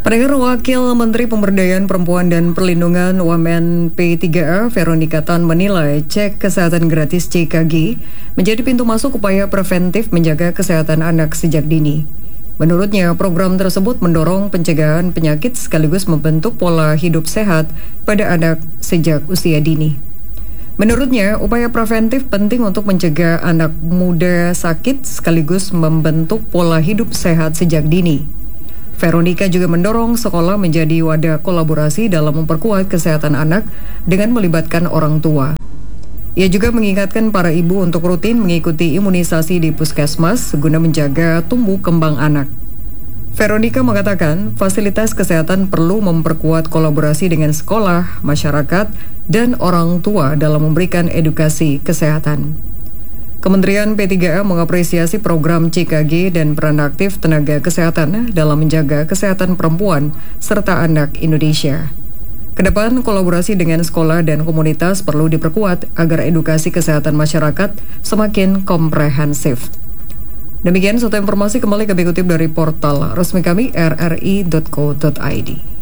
Pendengar, Wakil Menteri Pemberdayaan Perempuan dan Perlindungan Women P3A Veronica Tan menilai cek kesehatan gratis CKG menjadi pintu masuk upaya preventif menjaga kesehatan anak sejak dini. Menurutnya, program tersebut mendorong pencegahan penyakit sekaligus membentuk pola hidup sehat pada anak sejak usia dini. Menurutnya, upaya preventif penting untuk mencegah anak muda sakit sekaligus membentuk pola hidup sehat sejak dini. Veronica juga mendorong sekolah menjadi wadah kolaborasi dalam memperkuat kesehatan anak dengan melibatkan orang tua. Ia juga mengingatkan para ibu untuk rutin mengikuti imunisasi di puskesmas guna menjaga tumbuh kembang anak. Veronica mengatakan fasilitas kesehatan perlu memperkuat kolaborasi dengan sekolah, masyarakat, dan orang tua dalam memberikan edukasi kesehatan. Kementerian P3A mengapresiasi program CKG dan peran aktif tenaga kesehatan dalam menjaga kesehatan perempuan serta anak Indonesia. Kedepan, kolaborasi dengan sekolah dan komunitas perlu diperkuat agar edukasi kesehatan masyarakat semakin komprehensif. Demikian satu informasi, kembali kami kutip dari portal resmi kami rri.co.id.